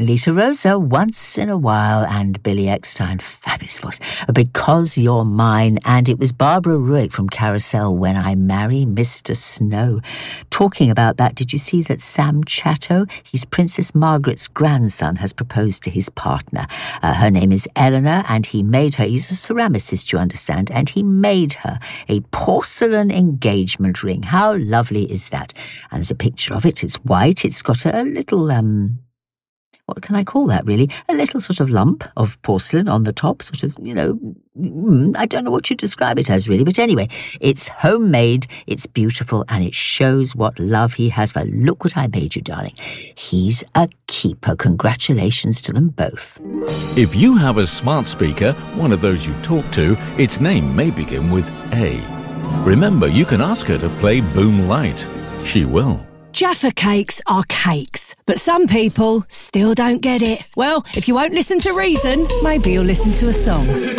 Lisa Rosa, Once in a While, and Billy Eckstine, fabulous voice, Because You're Mine, and it was Barbara Ruick from Carousel, When I Marry Mr. Snow. Talking about that, did you see that Sam Chatto, he's Princess Margaret's grandson, has proposed to his partner. Her name is Eleanor, and he made her, he's a ceramicist, you understand, and he made her a porcelain engagement ring. How lovely is that? And there's a picture of it. It's white. It's got a little, what can I call that, really? A little sort of lump of porcelain on the top, sort of, I don't know what you describe it as, really. But anyway, it's homemade, it's beautiful, and it shows what love he has for. Look what I made you, darling. He's a keeper. Congratulations to them both. If you have a smart speaker, one of those you talk to, its name may begin with A. Remember, you can ask her to play Boom Light. She will. Jaffa cakes are cakes, but some people still don't get it. Well, if you won't listen to reason, maybe you'll listen to a song.